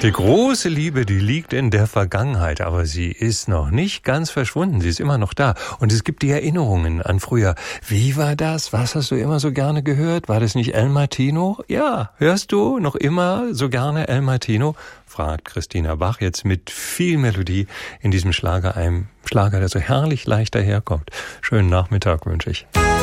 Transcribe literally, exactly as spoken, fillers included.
Die große Liebe, die liegt in der Vergangenheit, aber sie ist noch nicht ganz verschwunden. Sie ist immer noch da. Und es gibt die Erinnerungen an früher. Wie war das? Was hast du immer so gerne gehört? War das nicht El Martino? Ja, hörst du noch immer so gerne El Martino? Fragt Christina Bach jetzt mit viel Melodie in diesem Schlager, einem Schlager, der so herrlich leicht daherkommt. Schönen Nachmittag wünsche ich.